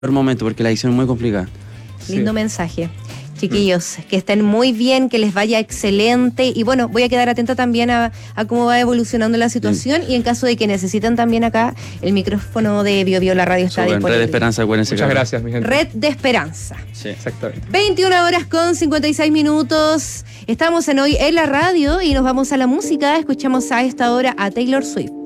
momento, porque la adicción es muy complicada. Lindo mensaje. Chiquillos, que estén muy bien, que les vaya excelente. Y bueno, voy a quedar atenta también a cómo va evolucionando la situación. Y en caso de que necesiten también acá, el micrófono de BioBio, la radio está disponible. Red de Esperanza, acuérdense. Muchas gracias, mi gente. Red de Esperanza. Sí, exactamente. 21:56. Estamos en Hoy en la Radio y nos vamos a la música. Escuchamos a esta hora a Taylor Swift.